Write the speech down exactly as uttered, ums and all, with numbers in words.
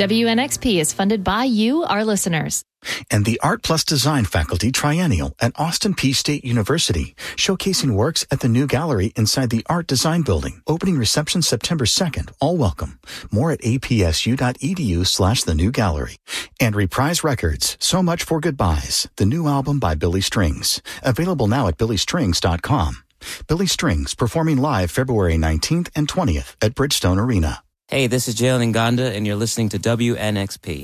W N X P is funded by you, our listeners. And the Art Plus Design Faculty Triennial at Austin Peay State University, showcasing works at the new gallery inside the Art Design Building. Opening reception September second. All welcome. More at apsu.edu slash the new gallery. And Reprise Records, So Much for Goodbyes, the new album by Billy Strings. Available now at billy strings dot com. Billy Strings, performing live February nineteenth and twentieth at Bridgestone Arena. Hey, this is Jalen Nganda, and you're listening to W N X P.